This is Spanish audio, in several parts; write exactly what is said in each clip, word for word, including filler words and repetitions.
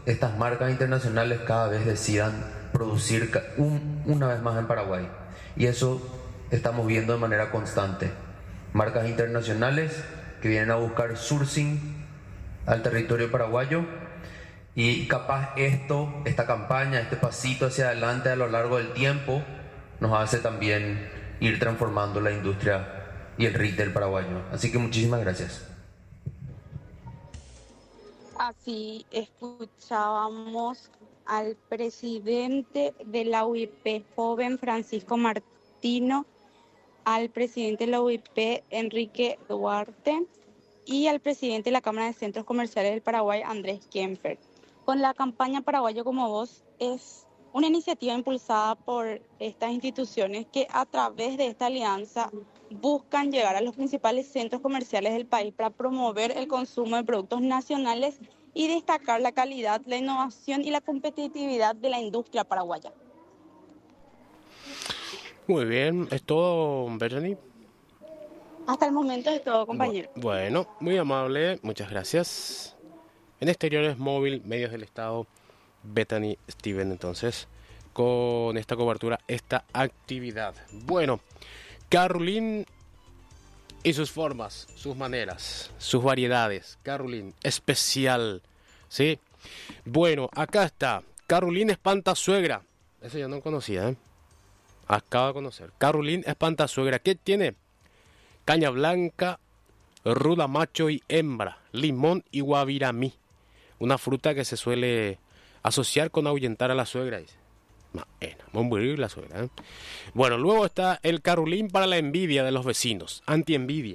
estas marcas internacionales cada vez decidan producir un, una vez más en Paraguay. Y eso estamos viendo de manera constante. Marcas internacionales que vienen a buscar sourcing al territorio paraguayo, y capaz esto, esta campaña, este pasito hacia adelante a lo largo del tiempo nos hace también ir transformando la industria y el retail paraguayo. Así que muchísimas gracias. Así escuchábamos al presidente de la U I P, joven Francisco Martino, al presidente de la U I P, Enrique Duarte, y al presidente de la Cámara de Centros Comerciales del Paraguay, Andrés Kemper. Con la campaña Paraguayo como Vos es una iniciativa impulsada por estas instituciones que a través de esta alianza buscan llegar a los principales centros comerciales del país para promover el consumo de productos nacionales y destacar la calidad, la innovación y la competitividad de la industria paraguaya. Muy bien, ¿es todo, Bethany? Hasta el momento es todo, compañero. Bueno, muy amable, muchas gracias. En exteriores, móvil, medios del Estado, Bethany Steven, entonces, con esta cobertura, esta actividad. Bueno, Carolín y sus formas, sus maneras, sus variedades. Carolín, especial, ¿sí? Bueno, acá está, Carolín Espantasuegra. Eso ya no conocía, ¿eh? Acabo de conocer. Carolín Espantasuegra, ¿qué tiene? Caña blanca, ruda macho y hembra, limón y guaviramí. Una fruta que se suele asociar con ahuyentar a la suegra, dice. Bueno, la suegra, ¿eh? Bueno, luego está el Carolín para la envidia de los vecinos, anti-envidia.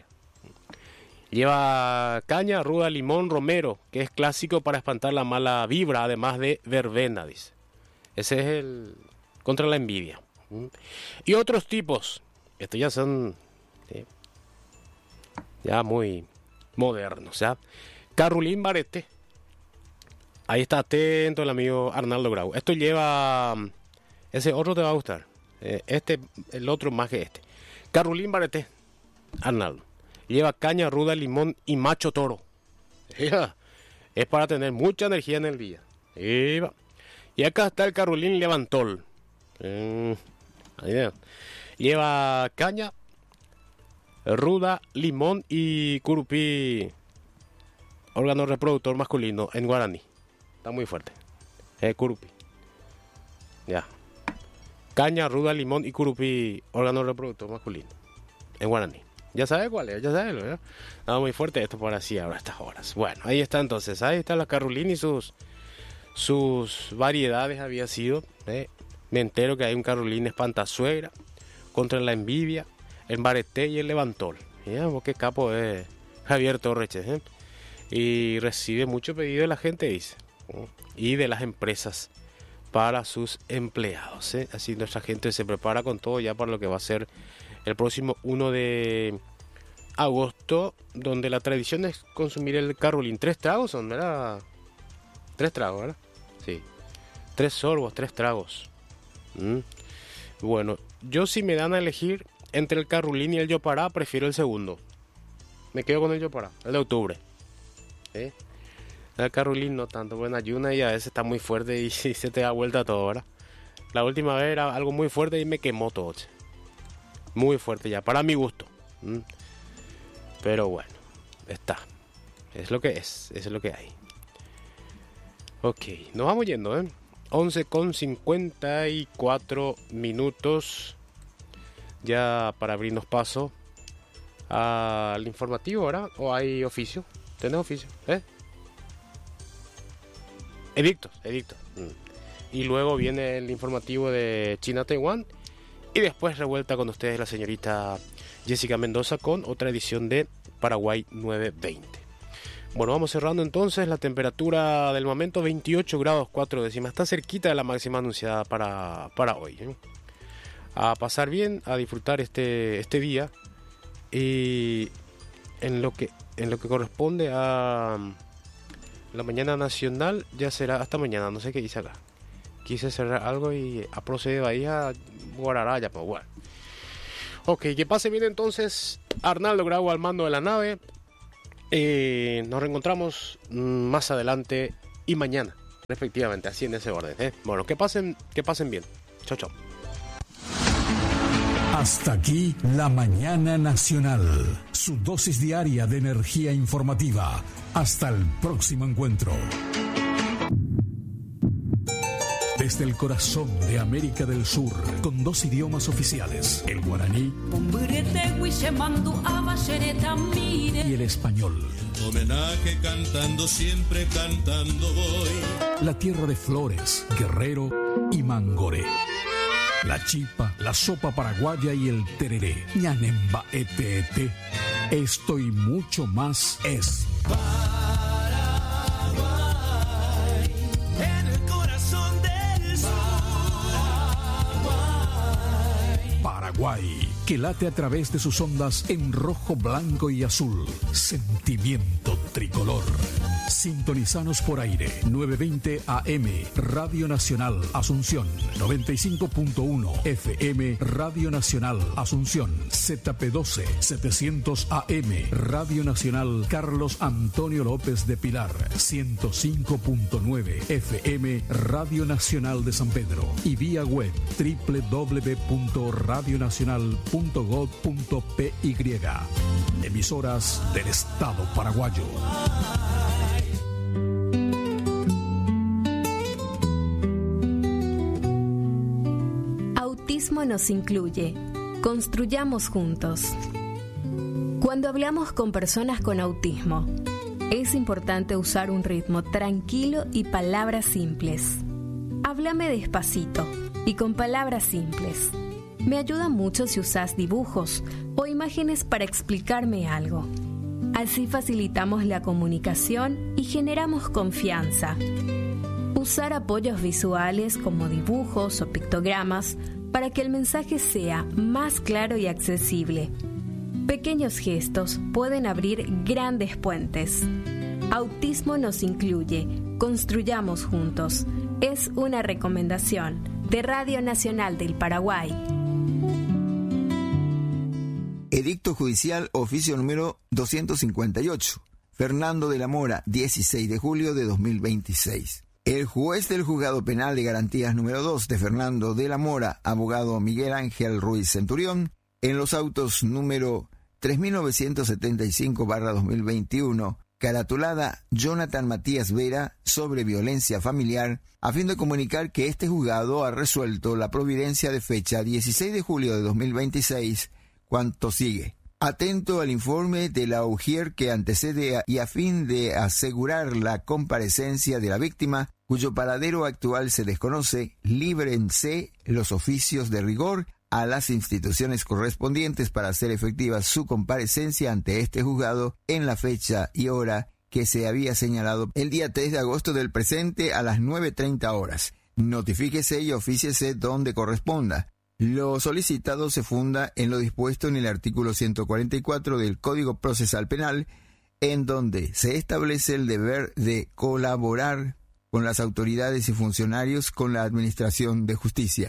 Lleva caña, ruda, limón, romero, que es clásico para espantar la mala vibra, además de verbena, dice. Ese es el contra la envidia. Y otros tipos, estos ya son ¿sí? ya muy modernos, ¿ya? Carolín Barete. Ahí está atento el amigo Arnaldo Grau. Esto lleva... Ese otro te va a gustar. Este, el otro más que este. Carolín Barete. Arnaldo. Lleva caña, ruda, limón y macho toro. Es para tener mucha energía en el día. Y acá está el Carolín Levantol. Lleva caña, ruda, limón y curupí. Órgano reproductor masculino en guaraní. Está muy fuerte. Eh, curupí. Ya. Caña, ruda, limón y curupí. Órgano reproductor masculino. En guaraní. Ya sabes cuál es, ya sabes, ¿verdad? Está muy fuerte esto por así ahora a estas horas. Bueno, ahí está entonces. Ahí está la Carolina y sus, sus variedades había sido. Eh. Me entero que hay un Carolina Espantasuegra contra la envidia, el Bareté y el Levantol. Mira, qué capo es Javier Torres, ¿eh? Y recibe mucho pedido de la gente, dice. Y de las empresas para sus empleados, ¿eh? Así nuestra gente se prepara con todo ya para lo que va a ser el próximo primero de agosto, donde la tradición es consumir el Carolín. Tres tragos son, ¿verdad? Tres tragos, ¿verdad? Sí. Tres sorbos, tres tragos. Mm. Bueno, yo si me dan a elegir entre el Carolín y el Yopará, prefiero el segundo. Me quedo con el Yopará, el de octubre. ¿Eh? El Carolín no tanto, bueno, ayuna y a veces está muy fuerte y, y se te da vuelta todo, ¿verdad? La última vez era algo muy fuerte y me quemó todo, che. Muy fuerte ya, para mi gusto. ¿Mm? Pero bueno, está. Es lo que es, es lo que hay. Ok, nos vamos yendo, ¿eh? once con cincuenta y cuatro minutos. Ya para abrirnos paso al informativo, ¿verdad? ¿O hay oficio? ¿Tenés oficio? ¿Eh? Edictos, edictos. Mm. Y luego viene el informativo de China-Taiwán. Y después revuelta con ustedes la señorita Jessica Mendoza con otra edición de Paraguay novecientos veinte. Bueno, vamos cerrando entonces. La temperatura del momento veintiocho grados cuatro décimas. Está cerquita de la máxima anunciada para, para hoy, ¿eh? A pasar bien, a disfrutar este, este día. Y en lo que, en lo que corresponde a la mañana nacional, ya será hasta mañana. No sé qué dice acá. Quise cerrar algo y a proceder ahí a Guararaya, pues bueno. Ok, que pase bien entonces. Arnaldo Grau al mando de la nave. Eh, nos reencontramos más adelante y mañana Efectivamente, así en ese orden, ¿eh? Bueno, que pasen, que pasen bien. Chao, chao. Hasta aquí la Mañana Nacional, su dosis diaria de energía informativa. Hasta el próximo encuentro. Desde el corazón de América del Sur, con dos idiomas oficiales, el guaraní y el español. Homenaje cantando, siempre cantando voy. La tierra de Flores, Guerrero y Mangoré. La chipa, la sopa paraguaya y el tereré. Ñanemba ete ete. Esto y mucho más es Paraguay, en el corazón del sur. Paraguay. Paraguay, que late a través de sus ondas en rojo, blanco y azul. Sentimiento tricolor. Sintonizanos por aire, novecientos veinte A M, Radio Nacional Asunción, noventa y cinco punto uno F M, Radio Nacional Asunción, Z P doce, setecientos A M, Radio Nacional Carlos Antonio López de Pilar, ciento cinco punto nueve F M, Radio Nacional de San Pedro, y vía web doble u doble u doble u punto radio nacional punto gob punto p y. Emisoras del Estado paraguayo. Autismo nos incluye. Construyamos juntos. Cuando hablamos con personas con autismo, es importante usar un ritmo tranquilo y palabras simples. Háblame despacito y con palabras simples. Me ayuda mucho si usas dibujos o imágenes para explicarme algo. Así facilitamos la comunicación y generamos confianza. Usar apoyos visuales como dibujos o pictogramas para que el mensaje sea más claro y accesible. Pequeños gestos pueden abrir grandes puentes. Autismo nos incluye. Construyamos juntos. Es una recomendación de Radio Nacional del Paraguay. Edicto judicial, oficio número doscientos cincuenta y ocho. Fernando de la Mora, dieciséis de julio de dos mil veintiséis. El juez del Juzgado Penal de Garantías número dos de Fernando de la Mora, abogado Miguel Ángel Ruiz Centurión, en los autos número tres mil novecientos setenta y cinco barra dos mil veintiuno, caratulada Jonathan Matías Vera sobre violencia familiar, a fin de comunicar que este juzgado ha resuelto la providencia de fecha dieciséis de julio de dos mil veintiséis, cuanto sigue. Atento al informe de la U G I E R que antecede y a fin de asegurar la comparecencia de la víctima, cuyo paradero actual se desconoce, líbrense los oficios de rigor a las instituciones correspondientes para hacer efectiva su comparecencia ante este juzgado en la fecha y hora que se había señalado el día tres de agosto del presente a las nueve treinta horas. Notifíquese y ofíciese donde corresponda. Lo solicitado se funda en lo dispuesto en el artículo ciento cuarenta y cuatro del Código Procesal Penal, en donde se establece el deber de colaborar con las autoridades y funcionarios con la administración de justicia.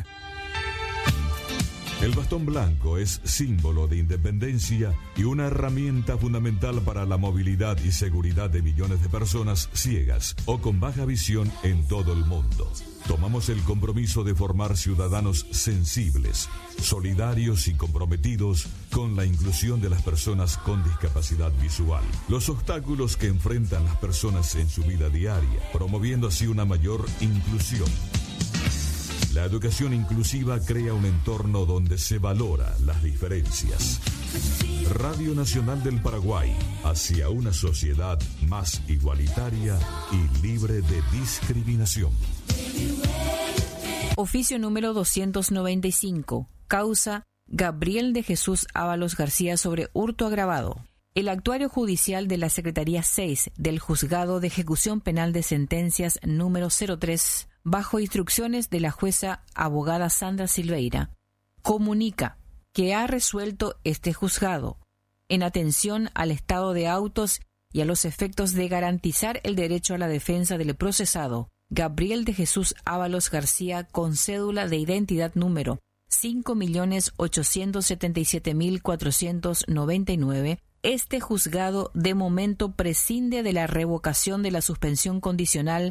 El bastón blanco es símbolo de independencia y una herramienta fundamental para la movilidad y seguridad de millones de personas ciegas o con baja visión en todo el mundo. Tomamos el compromiso de formar ciudadanos sensibles, solidarios y comprometidos con la inclusión de las personas con discapacidad visual. Los obstáculos que enfrentan las personas en su vida diaria, promoviendo así una mayor inclusión. La educación inclusiva crea un entorno donde se valora las diferencias. Radio Nacional del Paraguay, hacia una sociedad más igualitaria y libre de discriminación. Oficio número doscientos noventa y cinco. Causa Gabriel de Jesús Ábalos García sobre hurto agravado. El actuario judicial de la Secretaría seis del Juzgado de Ejecución Penal de Sentencias número cero tres, bajo instrucciones de la jueza abogada Sandra Silveira, comunica que ha resuelto este juzgado, en atención al estado de autos y a los efectos de garantizar el derecho a la defensa del procesado Gabriel de Jesús Ábalos García con cédula de identidad número cinco millones ochocientos setenta y siete mil cuatrocientos noventa y nueve, este juzgado de momento prescinde de la revocación de la suspensión condicional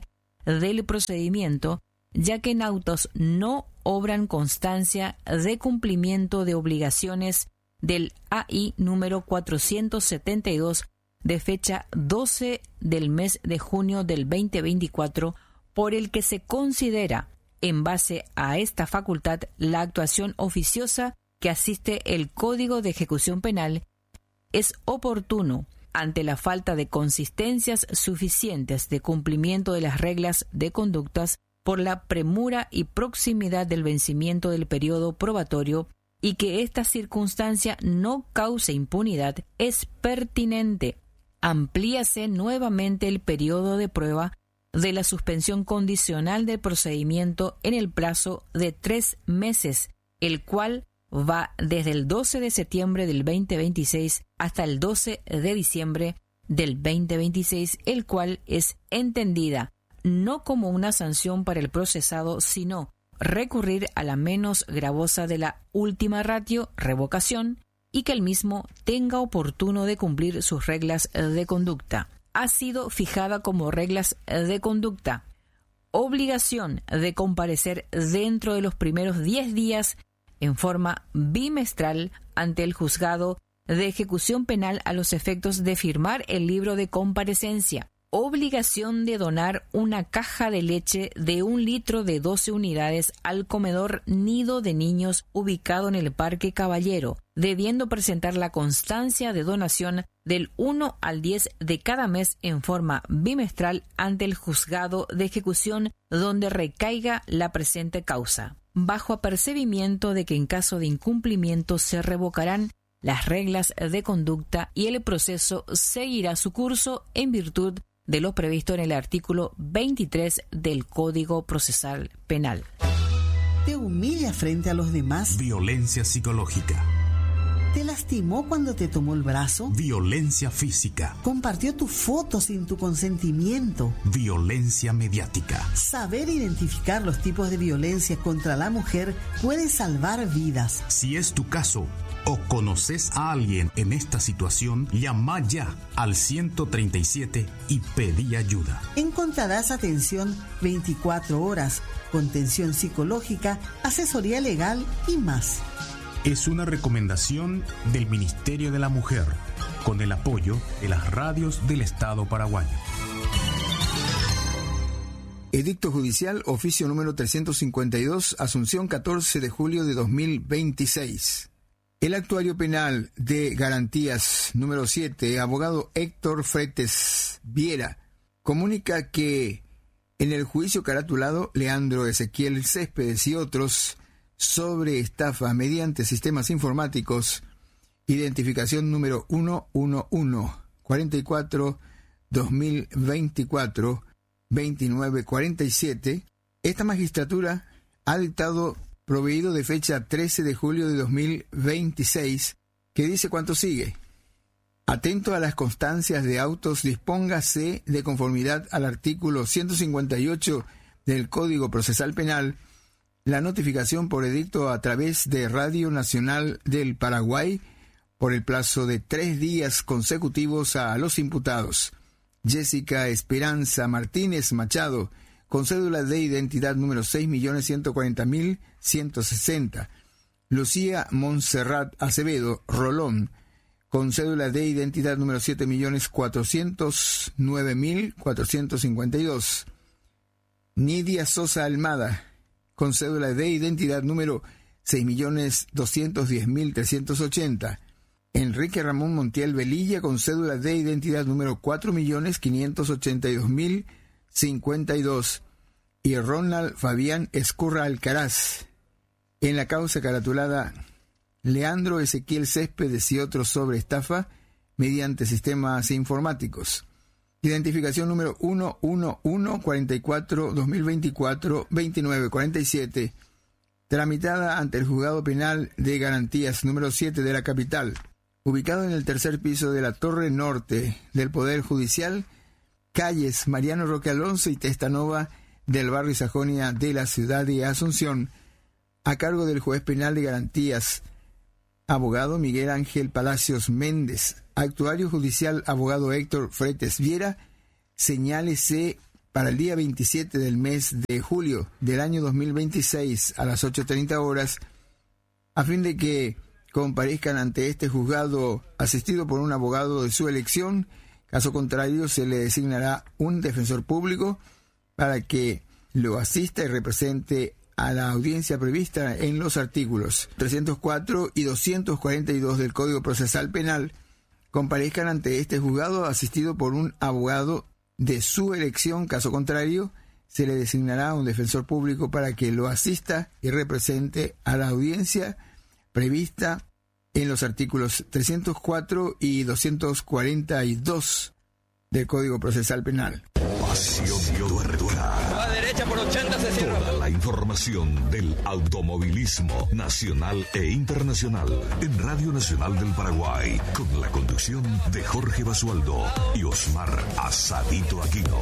del procedimiento, ya que en autos no obran constancia de cumplimiento de obligaciones del A I número cuatrocientos setenta y dos de fecha doce del mes de junio del veinte veinticuatro, por el que se considera, en base a esta facultad, la actuación oficiosa que asiste el Código de Ejecución Penal, es oportuno, ante la falta de consistencias suficientes de cumplimiento de las reglas de conductas por la premura y proximidad del vencimiento del periodo probatorio, y que esta circunstancia no cause impunidad, es pertinente amplíase nuevamente el periodo de prueba de la suspensión condicional del procedimiento en el plazo de tres meses, el cual va desde el doce de septiembre del veinte veintiséis hasta el doce de diciembre del veinte veintiséis, el cual es entendida no como una sanción para el procesado, sino recurrir a la menos gravosa de la última ratio, revocación, y que el mismo tenga oportuno de cumplir sus reglas de conducta. Ha sido fijada como reglas de conducta: obligación de comparecer dentro de los primeros diez días en forma bimestral ante el juzgado de ejecución penal a los efectos de firmar el libro de comparecencia; obligación de donar una caja de leche de un litro de doce unidades al comedor Nido de Niños ubicado en el Parque Caballero, debiendo presentar la constancia de donación del uno al diez de cada mes en forma bimestral ante el juzgado de ejecución donde recaiga la presente causa, bajo apercibimiento de que en caso de incumplimiento se revocarán las reglas de conducta y el proceso seguirá su curso en virtud de lo previsto en el artículo veintitrés del Código Procesal Penal. ¿Te humilla frente a los demás? Violencia psicológica. ¿Te lastimó cuando te tomó el brazo? Violencia física. ¿Compartió tu foto sin tu consentimiento? Violencia mediática. Saber identificar los tipos de violencia contra la mujer puede salvar vidas. Si es tu caso o conoces a alguien en esta situación, llama ya al ciento treinta y siete y pedí ayuda. Encontrarás atención veinticuatro horas, contención psicológica, asesoría legal y más. Es una recomendación del Ministerio de la Mujer, con el apoyo de las radios del Estado paraguayo. Edicto Judicial, oficio número trescientos cincuenta y dos, Asunción, catorce de julio de dos mil veintiséis. El actuario penal de garantías número siete, abogado Héctor Fretes Viera, comunica que en el juicio caratulado Leandro Ezequiel Céspedes y otros sobre estafa mediante sistemas informáticos, identificación número uno uno uno cuarenta y cuatro dos mil veinticuatro veintinueve cuarenta y siete, esta magistratura ha dictado proveído de fecha trece de julio de dos mil veintiséis, que dice cuanto sigue: atento a las constancias de autos, dispóngase de conformidad al artículo ciento cincuenta y ocho del Código Procesal Penal la notificación por edicto a través de Radio Nacional del Paraguay por el plazo de tres días consecutivos a los imputados Jessica Esperanza Martínez Machado, con cédula de identidad número seis millones ciento cuarenta mil ciento sesenta, Lucía Montserrat Acevedo Rolón, con cédula de identidad número siete millones cuatrocientos nueve mil cuatrocientos cincuenta y dos, Nidia Sosa Almada, con cédula de identidad número seis millones doscientos diez mil trescientos ochenta, Enrique Ramón Montiel Velilla, con cédula de identidad número cuatro millones quinientos ochenta y dos mil cincuenta y dos, y Ronald Fabián Escurra Alcaraz, en la causa caratulada Leandro Ezequiel Céspedes y otros sobre estafa mediante sistemas informáticos. Identificación número uno uno uno cuarenta y cuatro dos mil veinticuatro veintinueve cuarenta y siete, tramitada ante el Juzgado Penal de Garantías número siete de la capital, ubicado en el tercer piso de la Torre Norte del Poder Judicial, calles Mariano Roque Alonso y Testanova del barrio Sajonia de la ciudad de Asunción, a cargo del juez penal de garantías, abogado Miguel Ángel Palacios Méndez, actuario judicial abogado Héctor Fretes Viera. Señálese para el día veintisiete del mes de julio del año dos mil veintiséis a las ocho treinta horas, a fin de que comparezcan ante este juzgado asistido por un abogado de su elección. Caso contrario, se le designará un defensor público para que lo asista y represente a la audiencia prevista en los artículos trescientos cuatro y doscientos cuarenta y dos del Código Procesal Penal. Comparezcan ante este juzgado asistido por un abogado de su elección. Caso contrario, se le designará un defensor público para que lo asista y represente a la audiencia prevista en los artículos trescientos cuatro y doscientos cuarenta y dos del Código Procesal Penal. Pasión Tuerca. A derecha por ochenta se cierra. Toda la información del automovilismo nacional e internacional en Radio Nacional del Paraguay, con la conducción de Jorge Basualdo y Osmar Asadito Aquino.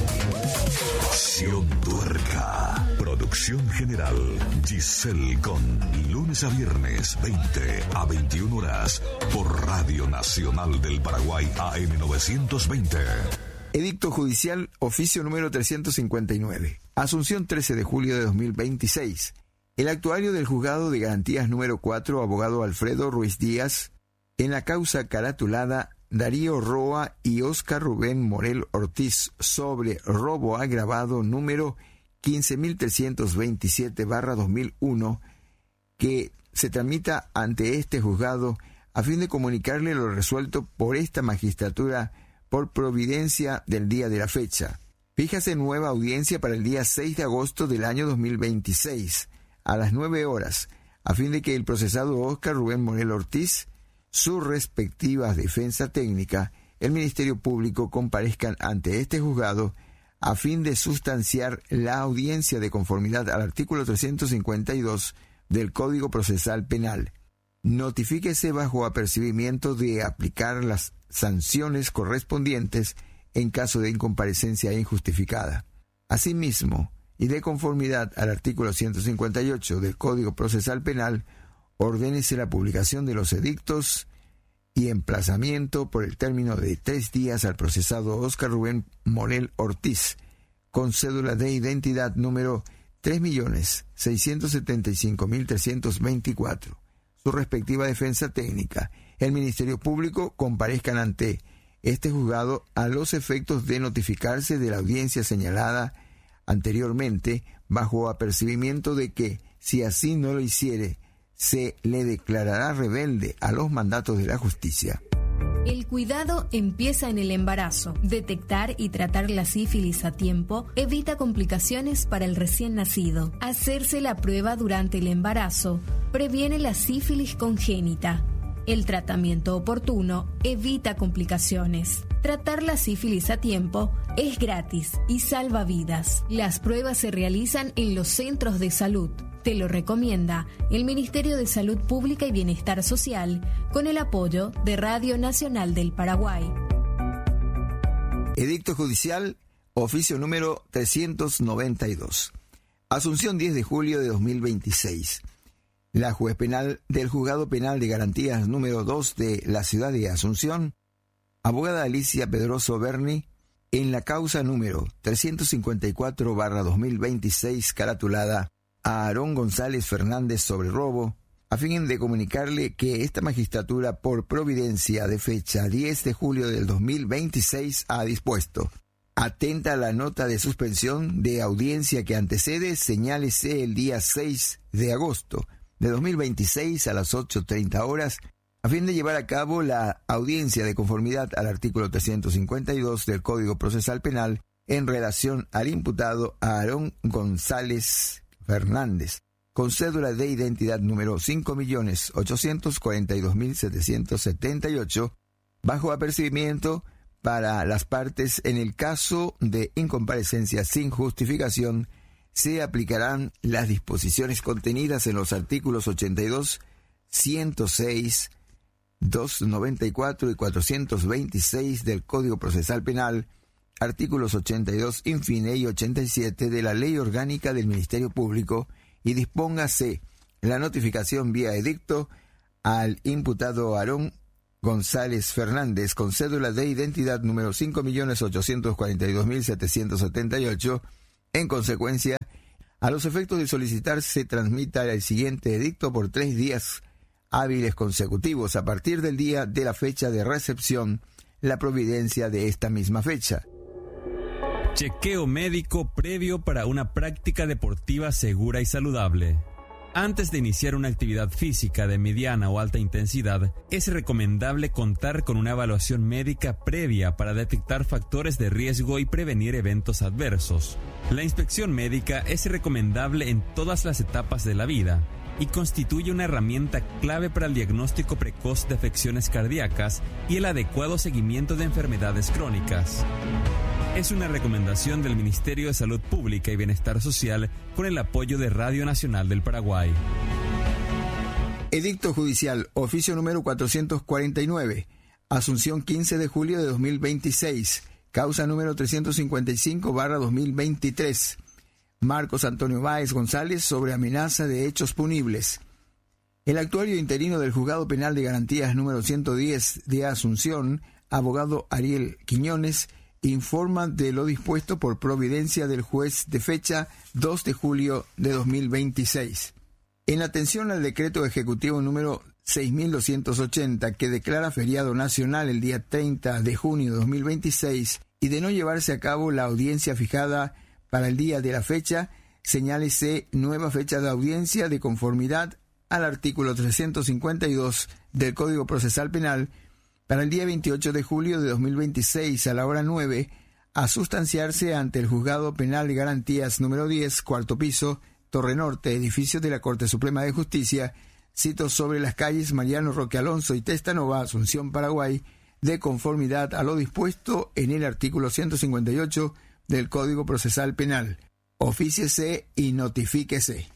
Pasión Tuerca. Producción general Giselle Con. Lunes a viernes, veinte a veintiuna horas, por Radio Nacional del Paraguay A M novecientos veinte. Edicto judicial, oficio número trescientos cincuenta y nueve. Asunción, trece de julio de dos mil veintiséis. El actuario del juzgado de garantías número cuatro, abogado Alfredo Ruiz Díaz, en la causa caratulada Darío Roa y Oscar Rubén Morel Ortiz sobre robo agravado número quince mil trescientos veintisiete barra dos mil uno, que se tramita ante este juzgado a fin de comunicarle lo resuelto por esta magistratura por providencia del día de la fecha. Fíjase nueva audiencia para el día seis de agosto del año dos mil veintiséis, a las nueve horas, a fin de que el procesado Oscar Rubén Morel Ortiz, su respectiva defensa técnica, el Ministerio Público comparezcan ante este juzgado a fin de sustanciar la audiencia de conformidad al artículo trescientos cincuenta y dos del Código Procesal Penal. Notifíquese bajo apercibimiento de aplicar las sanciones correspondientes en caso de incomparecencia injustificada. Asimismo, y de conformidad al artículo ciento cincuenta y ocho del Código Procesal Penal, ordénese la publicación de los edictos y emplazamiento por el término de tres días al procesado Oscar Rubén Morel Ortiz, con cédula de identidad número tres millones seiscientos setenta y cinco mil trescientos veinticuatro. Su respectiva defensa técnica, el Ministerio Público comparezcan ante este juzgado a los efectos de notificarse de la audiencia señalada anteriormente, bajo apercibimiento de que, si así no lo hiciere, se le declarará rebelde a los mandatos de la justicia. El cuidado empieza en el embarazo. Detectar y tratar la sífilis a tiempo evita complicaciones para el recién nacido. Hacerse la prueba durante el embarazo previene la sífilis congénita. El tratamiento oportuno evita complicaciones. Tratar la sífilis a tiempo es gratis y salva vidas. Las pruebas se realizan en los centros de salud. Te lo recomienda el Ministerio de Salud Pública y Bienestar Social con el apoyo de Radio Nacional del Paraguay. Edicto judicial, oficio número trescientos noventa y dos. Asunción, diez de julio de dos mil veintiséis. La juez penal del Juzgado Penal de Garantías número dos de la ciudad de Asunción, abogada Alicia Pedroso Berni, en la causa número trescientos cincuenta y cuatro barra dos mil veintiséis, caratulada a Aarón González Fernández sobre robo, a fin de comunicarle que esta magistratura, por providencia de fecha diez de julio del dos mil veintiséis, ha dispuesto: atenta a la nota de suspensión de audiencia que antecede, señálese el día seis de agosto de dos mil veintiséis a las ocho treinta horas, a fin de llevar a cabo la audiencia de conformidad al artículo trescientos cincuenta y dos del Código Procesal Penal en relación al imputado Aarón González Fernández, con cédula de identidad número cinco millones ochocientos cuarenta y dos mil setecientos setenta y ocho, bajo apercibimiento para las partes. En el caso de incomparecencia sin justificación, se aplicarán las disposiciones contenidas en los artículos ochenta y dos, ciento seis, doscientos noventa y cuatro y cuatrocientos veintiséis del Código Procesal Penal, artículos ochenta y dos infine y ochenta y siete de la Ley Orgánica del Ministerio Público, y dispóngase la notificación vía edicto al imputado Aarón González Fernández, con cédula de identidad número cinco millones ochocientos cuarenta y dos mil setecientos setenta y ocho. En consecuencia, a los efectos de solicitar se transmita el siguiente edicto por tres días hábiles consecutivos a partir del día de la fecha de recepción, la providencia de esta misma fecha. Chequeo médico previo para una práctica deportiva segura y saludable. Antes de iniciar una actividad física de mediana o alta intensidad, es recomendable contar con una evaluación médica previa para detectar factores de riesgo y prevenir eventos adversos. La inspección médica es recomendable en todas las etapas de la vida y constituye una herramienta clave para el diagnóstico precoz de afecciones cardíacas y el adecuado seguimiento de enfermedades crónicas. Es una recomendación del Ministerio de Salud Pública y Bienestar Social con el apoyo de Radio Nacional del Paraguay. Edicto Judicial, oficio número cuatrocientos cuarenta y nueve, Asunción quince de julio de dos mil veintiséis, causa número trescientos cincuenta y cinco barra dos mil veintitrés. Marcos Antonio Báez González sobre amenaza de hechos punibles. El actuario interino del Juzgado Penal de Garantías número ciento diez de Asunción, abogado Ariel Quiñones, informa de lo dispuesto por providencia del juez de fecha dos de julio de dos mil veintiséis. En atención al decreto ejecutivo número seis mil doscientos ochenta, que declara feriado nacional el día treinta de junio de dos mil veintiséis, y de no llevarse a cabo la audiencia fijada para el día de la fecha, señálese nueva fecha de audiencia de conformidad al artículo trescientos cincuenta y dos del Código Procesal Penal, para el día veintiocho de julio de dos mil veintiséis a la hora nueve, a sustanciarse ante el Juzgado Penal de Garantías número diez, cuarto piso, Torre Norte, edificio de la Corte Suprema de Justicia, sito sobre las calles Mariano Roque Alonso y Testanova, Asunción, Paraguay, de conformidad a lo dispuesto en el artículo ciento cincuenta y ocho del Código Procesal Penal. Ofíciese y notifíquese.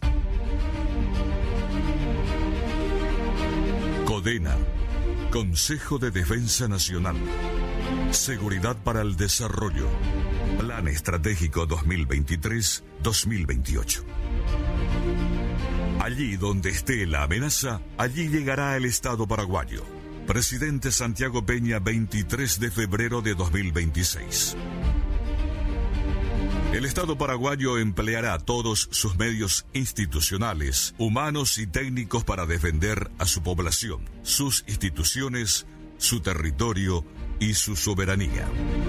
CODENA, Consejo de Defensa Nacional. Seguridad para el Desarrollo. Plan Estratégico dos mil veintitrés a dos mil veintiocho. Allí donde esté la amenaza, allí llegará el Estado paraguayo. Presidente Santiago Peña, veintitrés de febrero de dos mil veintiséis. El Estado paraguayo empleará todos sus medios institucionales, humanos y técnicos para defender a su población, sus instituciones, su territorio y su soberanía.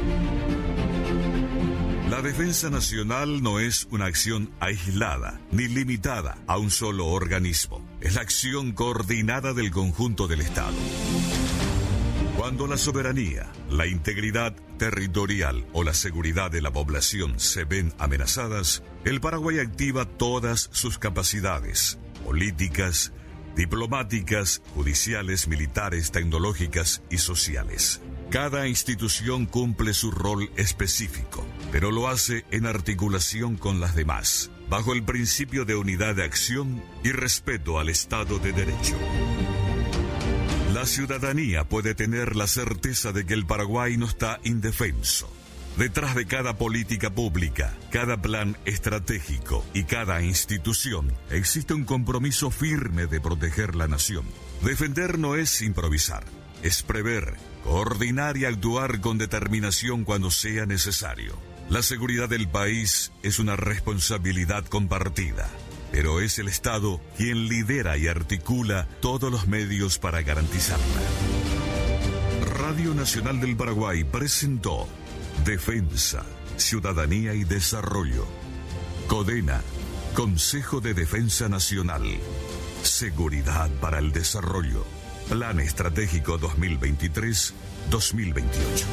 La defensa nacional no es una acción aislada ni limitada a un solo organismo. Es la acción coordinada del conjunto del Estado. Cuando la soberanía, la integridad territorial o la seguridad de la población se ven amenazadas, el Paraguay activa todas sus capacidades políticas, diplomáticas, judiciales, militares, tecnológicas y sociales. Cada institución cumple su rol específico, pero lo hace en articulación con las demás, bajo el principio de unidad de acción y respeto al Estado de Derecho. La ciudadanía puede tener la certeza de que el Paraguay no está indefenso. Detrás de cada política pública, cada plan estratégico y cada institución existe un compromiso firme de proteger la nación. Defender no es improvisar, es prever, coordinar y actuar con determinación cuando sea necesario. La seguridad del país es una responsabilidad compartida, pero es el Estado quien lidera y articula todos los medios para garantizarla. Radio Nacional del Paraguay presentó Defensa, Ciudadanía y Desarrollo. CODENA, Consejo de Defensa Nacional. Seguridad para el Desarrollo. Plan Estratégico dos mil veintitrés a dos mil veintiocho.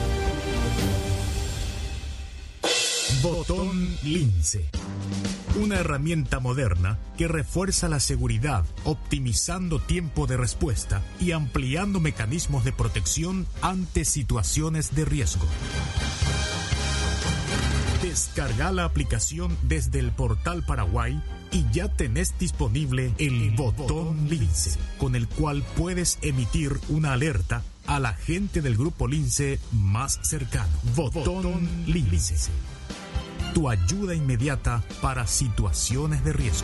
Botón Lince. Una herramienta moderna que refuerza la seguridad, optimizando tiempo de respuesta y ampliando mecanismos de protección ante situaciones de riesgo. Descarga la aplicación desde el portal Paraguay y ya tenés disponible el Botón Lince, con el cual puedes emitir una alerta a la gente del Grupo Lince más cercano. Botón Lince. Tu ayuda inmediata para situaciones de riesgo.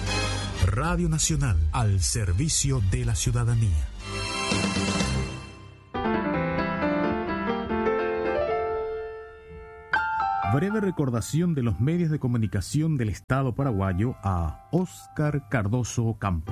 Radio Nacional al servicio de la ciudadanía. Breve recordación de los medios de comunicación del Estado paraguayo a Óscar Cardoso Ocampo.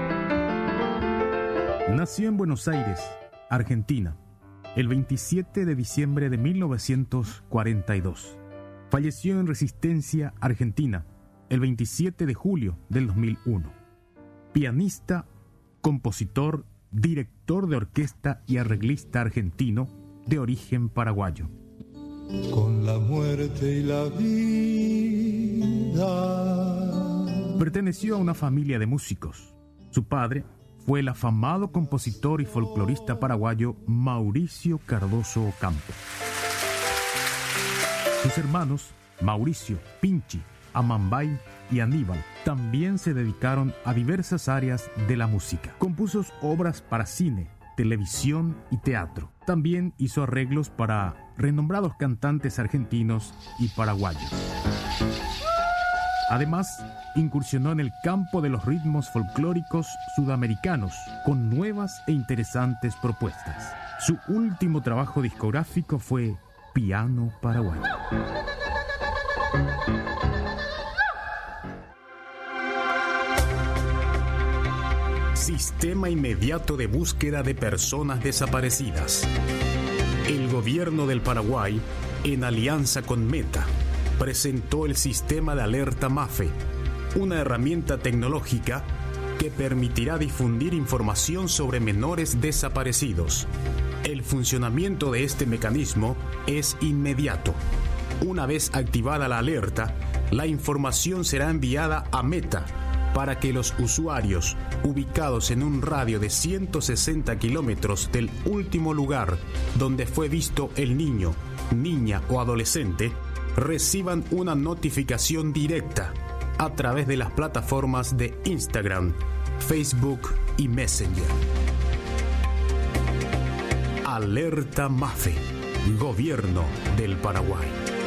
Nació en Buenos Aires, Argentina, el veintisiete de diciembre de mil novecientos cuarenta y dos. Falleció en Resistencia, Argentina, el veintisiete de julio del dos mil uno. Pianista, compositor, director de orquesta y arreglista argentino de origen paraguayo. Con la muerte y la vida. Perteneció a una familia de músicos. Su padre fue el afamado compositor y folclorista paraguayo Mauricio Cardoso Ocampo. Sus hermanos, Mauricio, Pinchi, Amambay y Aníbal, también se dedicaron a diversas áreas de la música. Compuso obras para cine, televisión y teatro. También hizo arreglos para renombrados cantantes argentinos y paraguayos. Además, incursionó en el campo de los ritmos folclóricos sudamericanos con nuevas e interesantes propuestas. Su último trabajo discográfico fue Piano Paraguayo. Sistema inmediato de búsqueda de personas desaparecidas. El gobierno del Paraguay, en alianza con Meta, presentó el sistema de alerta MAFE, una herramienta tecnológica que permitirá difundir información sobre menores desaparecidos. El funcionamiento de este mecanismo es inmediato. Una vez activada la alerta, la información será enviada a Meta para que los usuarios ubicados en un radio de ciento sesenta kilómetros del último lugar donde fue visto el niño, niña o adolescente reciban una notificación directa a través de las plataformas de Instagram, Facebook y Messenger. Alerta MAFE, Gobierno del Paraguay.